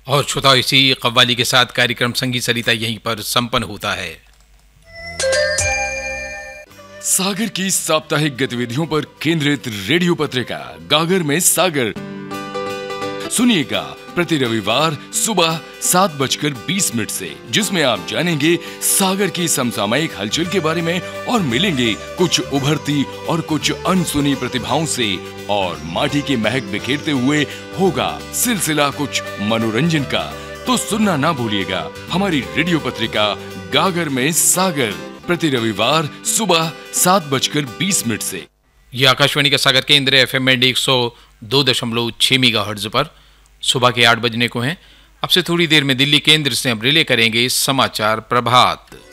और श्रोता, इसी कव्वाली के साथ कार्यक्रम संगीत सरिता यहीं पर संपन्न होता है। सागर की साप्ताहिक गतिविधियों पर केंद्रित रेडियो पत्रिका गागर में सागर सुनिएगा प्रति रविवार सुबह 7:20 से, जिसमें आप जानेंगे सागर की समसामयिक हलचल के बारे में और मिलेंगे कुछ उभरती और कुछ अनसुनी प्रतिभाओं से, और माटी की महक बिखेरते हुए होगा सिलसिला कुछ मनोरंजन का। तो सुनना ना भूलिएगा हमारी रेडियो पत्रिका गागर में सागर प्रति रविवार सुबह 7:20 से। यह आकाशवाणी का सागर केंद्र FM 102.6 मेगाहर्ट्ज पर सुबह के 8 बजने को हैं। अब से थोड़ी देर में दिल्ली केंद्र से हम रिले करेंगे समाचार प्रभात।